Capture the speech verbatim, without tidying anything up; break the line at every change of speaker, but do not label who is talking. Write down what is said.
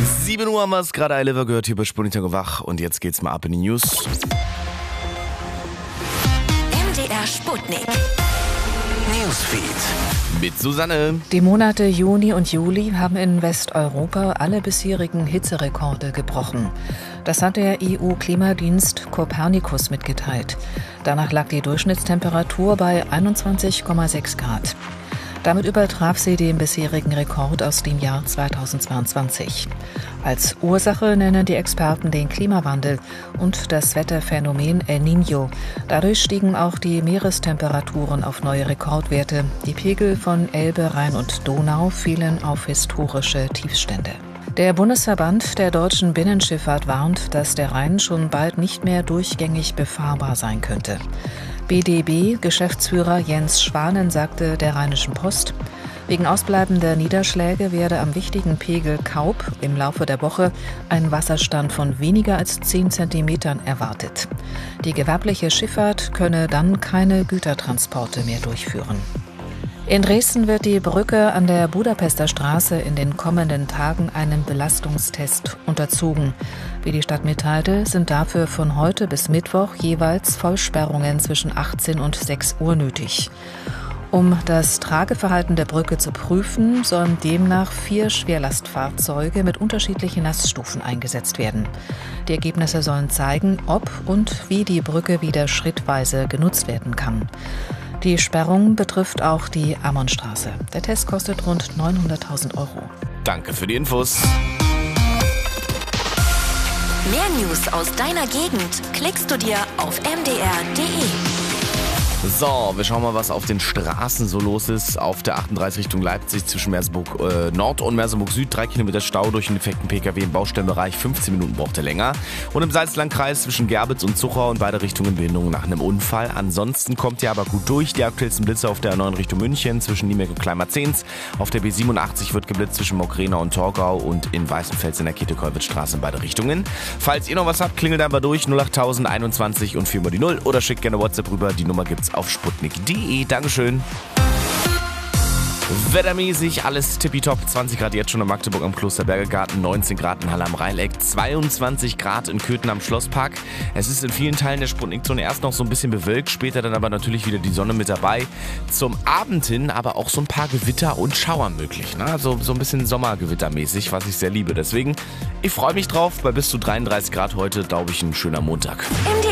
sieben Uhr haben wir es gerade Oliver gehört hier bei Sputnik wach und jetzt geht's mal ab in die News.
M D R Sputnik Newsfeed
Mit Susanne.
Die Monate Juni und Juli haben in Westeuropa alle bisherigen Hitzerekorde gebrochen. Das hat der E U-Klimadienst Copernicus mitgeteilt. Danach lag die Durchschnittstemperatur bei einundzwanzig Komma sechs Grad. Damit übertraf sie den bisherigen Rekord aus dem Jahr zweitausendzweiundzwanzig. Als Ursache nennen die Experten den Klimawandel und das Wetterphänomen El Niño. Dadurch stiegen auch die Meerestemperaturen auf neue Rekordwerte. Die Pegel von Elbe, Rhein und Donau fielen auf historische Tiefstände. Der Bundesverband der deutschen Binnenschifffahrt warnt, dass der Rhein schon bald nicht mehr durchgängig befahrbar sein könnte. B D B-Geschäftsführer Jens Schwanen sagte der Rheinischen Post, wegen ausbleibender Niederschläge werde am wichtigen Pegel Kaub im Laufe der Woche ein Wasserstand von weniger als zehn Zentimetern erwartet. Die gewerbliche Schifffahrt könne dann keine Gütertransporte mehr durchführen. In Dresden wird die Brücke an der Budapester Straße in den kommenden Tagen einem Belastungstest unterzogen. Wie die Stadt mitteilte, sind dafür von heute bis Mittwoch jeweils Vollsperrungen zwischen achtzehn und sechs Uhr nötig. Um das Trageverhalten der Brücke zu prüfen, sollen demnach vier Schwerlastfahrzeuge mit unterschiedlichen Laststufen eingesetzt werden. Die Ergebnisse sollen zeigen, ob und wie die Brücke wieder schrittweise genutzt werden kann. Die Sperrung betrifft auch die Ammonstraße. Der Test kostet rund neunhunderttausend Euro.
Danke für die Infos.
Mehr News aus deiner Gegend klickst du dir auf m d r punkt d e.
So, wir schauen mal, was auf den Straßen so los ist. Auf der achtunddreißig Richtung Leipzig zwischen Merseburg äh, Nord und Merseburg Süd. Drei Kilometer Stau durch einen defekten Pkw im Baustellenbereich. fünfzehn Minuten braucht er länger. Und im Salzlandkreis zwischen Gerbitz und Zuchau in beide Richtungen Behinderung nach einem Unfall. Ansonsten kommt ihr aber gut durch. Die aktuellsten Blitze auf der neuen Richtung München zwischen Niemek und Kleinmarzehns. Auf der B siebenundachtzig wird geblitzt zwischen Mockrena und Torgau und in Weißenfels in der Käthe-Kollwitz-Straße in beide Richtungen. Falls ihr noch was habt, klingelt einfach durch null achttausend einundzwanzig und vier mal die null oder schickt gerne WhatsApp rüber. Die Nummer gibt's auf sputnik punkt d e. Dankeschön. Wettermäßig alles tippitopp. zwanzig Grad jetzt schon in Magdeburg am Klosterberger Garten, neunzehn Grad in Halle am Rheineck, zweiundzwanzig Grad in Köthen am Schlosspark. Es ist in vielen Teilen der Sputnikzone erst noch so ein bisschen bewölkt, später dann aber natürlich wieder die Sonne mit dabei. Zum Abend hin aber auch so ein paar Gewitter und Schauer möglich. Ne? Also so ein bisschen Sommergewittermäßig, was ich sehr liebe. Deswegen, ich freue mich drauf. Bei bis zu dreiunddreißig Grad heute, glaube ich, ein schöner Montag.
M D